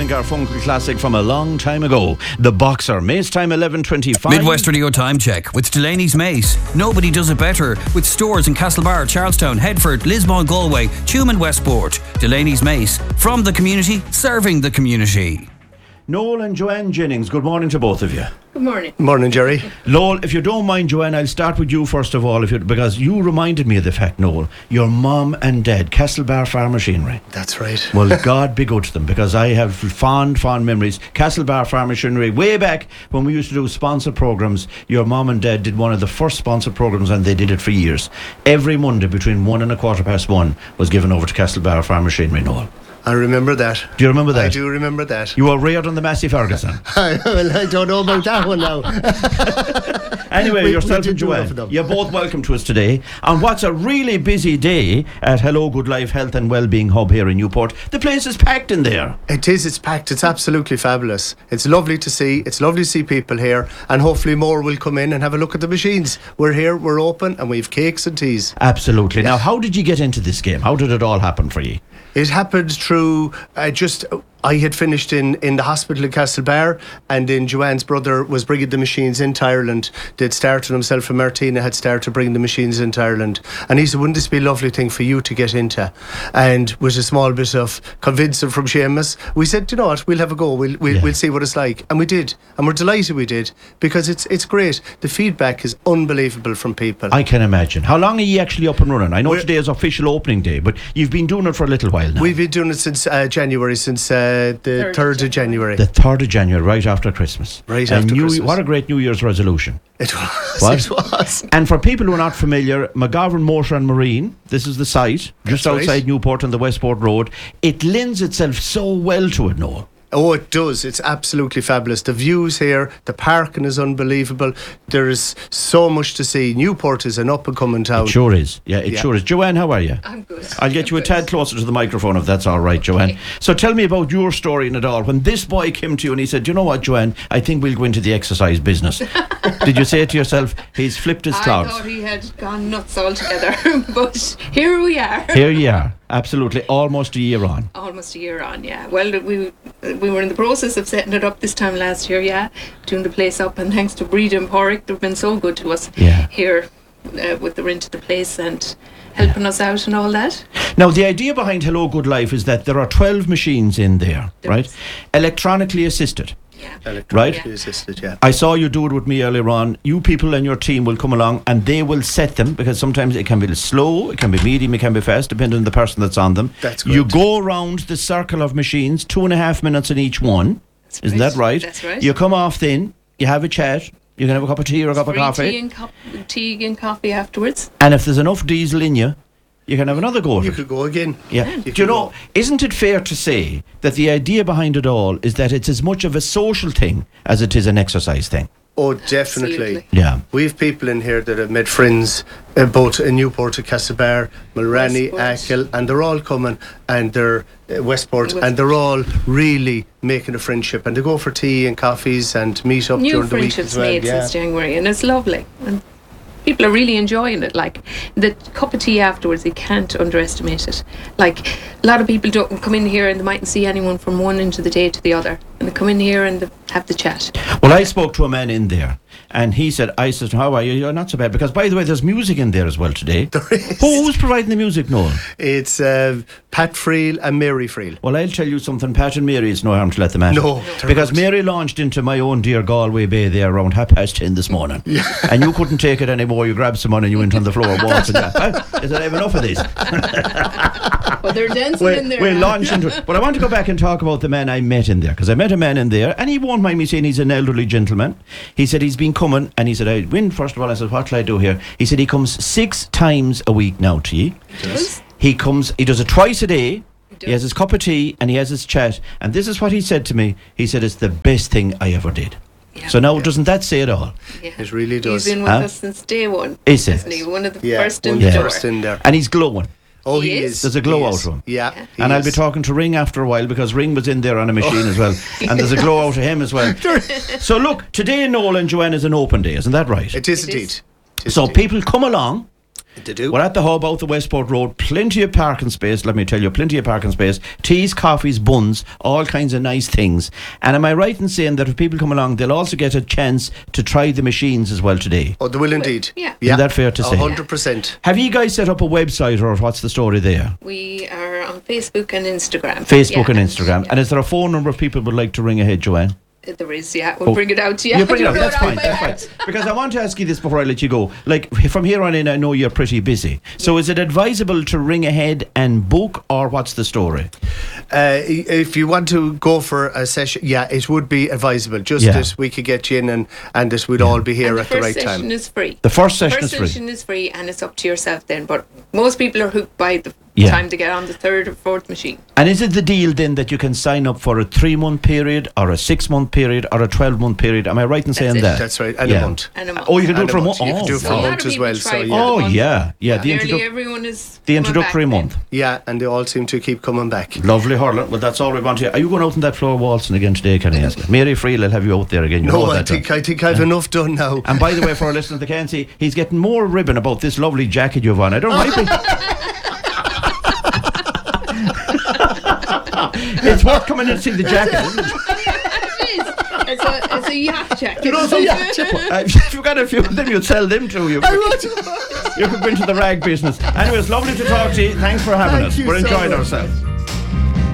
Garfunkel classic from a long time ago. The Boxer, Mace time 11:25. Midwest Radio time check with Delaney's Mace. Nobody does it better. With stores in Castlebar, Charlestown, Headford, Lismore, Galway, Tuam and Westport. Delaney's Mace. From the community, serving the community. Noel and Joanne Jennings, good morning to both of you. Good morning. Morning, Jerry. Noel, if you don't mind, Joanne, I'll start with you first of all, because you reminded me of the fact, Noel, your mum and dad, Castlebar Farm Machinery. That's right. Well, God be good to them, because I have fond memories. Castlebar Farm Machinery, way back when we used to do sponsor programmes, your mum and dad did one of the first sponsor programmes, and they did it for years. Every Monday between 1 and 1:15 was given over to Castlebar Farm Machinery, Noel. I remember that. Do you remember that? I do remember that. You were reared on the Massey Ferguson. Well, I don't know about that one now. Anyway, yourself and Joanne, you're both welcome to us today. On what's a really busy day at Hello Good Life Health and Wellbeing Hub here in Newport. The place is packed in there. It is, it's packed. It's absolutely fabulous. It's lovely to see. It's lovely to see people here, and hopefully more will come in and have a look at the machines. We're here, we're open, and we've cakes and teas. Absolutely. Now, how did you get into this game? How did it all happen for you? It happened through I had finished in the hospital in Castlebar, and then Joanne's brother was bringing the machines into Ireland. They'd started, himself and Martina had started bringing the machines into Ireland, and he said, wouldn't this be a lovely thing for you to get into? And with a small bit of convincing from Seamus, we said, you know what, we'll have a go, we'll see what it's like. And we did, and we're delighted we did, because it's great. The feedback is unbelievable from people. I can imagine. How long are you actually up and running? I know today is official opening day, but you've been doing it for a little while now. We've been doing it since January, since the 3rd of January. The 3rd of January, right after Christmas. Right after Christmas. What a great New Year's resolution. It was. What? It was. And for people who are not familiar, McGovern Motor and Marine, this is the site, just outside Newport on the Westport Road. It lends itself so well to it, Noel. Oh, it does. It's absolutely fabulous. The views here, the parking is unbelievable. There is so much to see. Newport is an up-and-coming town. It sure is. Yeah, it sure is. Joanne, how are you? I'm good. I'll get you a tad closer to the microphone if that's all right, Joanne. Okay. So tell me about your story in it all. When this boy came to you and he said, you know what, Joanne, I think we'll go into the exercise business. Did you say to yourself, he's flipped his clouds? I thought he had gone nuts altogether, but here we are. Here you are. Absolutely. Almost a year on. Almost a year on, yeah. Well, we were in the process of setting it up this time last year, yeah, doing the place up, and thanks to Breed and Porrick, they've been so good to us here with the rent of the place and helping us out and all that. Now, the idea behind Hello Good Life is that there are 12 machines in there, right? Electronically assisted. Yeah. Electronically assisted, yeah. I saw you do it with me earlier on. You people and your team will come along and they will set them, because sometimes it can be slow, it can be medium, it can be fast, depending on the person that's on them. That's good. You go around the circle of machines, 2.5 minutes in each one. Isn't that right? That's right. You come off then, you have a chat, you can have a cup of tea or a cup of coffee. Tea and coffee afterwards. And if there's enough diesel in you, you can have another go at it. You could go again. Yeah. Do you know, isn't it fair to say that the idea behind it all is that it's as much of a social thing as it is an exercise thing? Oh, definitely. Absolutely. Yeah. We have people in here that have made friends, both in Newport and Castlebar, Mulranny, Achill, and they're all coming, and they're Westport, and they're all really making a friendship, and they go for tea and coffees and meet up during the week as well. New friendships made since January, and it's lovely. And people are really enjoying it. Like the cup of tea afterwards, you can't underestimate it. Like a lot of people don't come in here and they mightn't see anyone from one end of the day to the other, and they come in here and they have the chat. Well, I spoke to a man in there, and he said, I said, how are you? You're not so bad. Because, by the way, there's music in there as well today. There is. Who's providing the music, Noel? It's Pat Friel and Mary Friel. Well, I'll tell you something. Pat and Mary, it's no harm to let them at it. No. Because Mary launched into my own dear Galway Bay there around 10:30 this morning. Yeah. And you couldn't take it anymore. You grabbed someone and you went on the floor waltzing. I said, I have enough of this. Well, they're dancing in there. We'll launch into it. But I want to go back and talk about the man I met in there, because I met a man in there, and he won't mind me saying he's an elderly gentleman. He said he's been coming, and he said, I win first of all. I said, what shall I do here? He said he comes 6 times a week now to you. He comes, he does it twice a day. He has his cup of tea and he has his chat, and this is what he said to me. He said, it's the best thing I ever did. Yeah. So now, doesn't that say it all? Yeah. It really does. He's been with us since day one. Is it? Isn't he? One of the first in the door. first in there. And he's glowing. Oh, he is. There's a glow out of him. Yeah. And I'll be talking to Ring after a while, because Ring was in there on a machine as well. And there's a glow out of him as well. So look, today Noel and Joanne is an open day, isn't that right? It is indeed. So people come along, They do. We're at the hub out the Westport Road. Plenty of parking space, let me tell you. Plenty of parking space. Teas, coffees, buns, all kinds of nice things. And am I right in saying that if people come along, they'll also get a chance to try the machines as well today? Oh, they will indeed. Yeah. Is that fair to say? 100%. Have you guys set up a website, or what's the story there? We are on Facebook and Instagram. Facebook and Instagram. Yeah. And is there a phone number if people would like to ring ahead, Joanne? There is, yeah. We'll bring it out to you. You bring it up. We'll That's throw it fine. out by That's heart. fine. Because I want to ask you this before I let you go. Like, from here on in, I know you're pretty busy. So is it advisable to ring ahead and book, or what's the story? If you want to go for a session, it would be advisable. Just that we could get you in and that we'd all be here And at the right first time. session is free. The first session First is free. session is free, and it's up to yourself then. But most people are hooked by the Yeah. time to get on the third or fourth machine. And is it the deal then that you can sign up for a 3-month period, or a 6-month period, or a 12-month period? Am I right in saying it. that? That's right. And a month. And a month. Oh, you can do And it for a a month. month. You can do it for A a lot month of as people well. try So for yeah. Oh, the month. yeah. The Nearly everyone is the coming introductory back then. month. Yeah, and they all seem to keep coming back. Lovely, Harlan. Well, that's all we want to hear. Are you going out on that floor waltzing again today, can I ask you? Mary Freel will have you out there again. You know No, I that, think I've enough done now. And by the way, for our listeners that can't see, he's getting more ribbon about this lovely jacket you've on. I don't know. It's worth coming in to see the jacket, isn't it? It is. It's a yacht jacket. If you've got a few of them, you'd sell them too. You could go into the rag business. Anyway, it's lovely to talk to you. Thanks for having us. you We're so enjoying much. ourselves.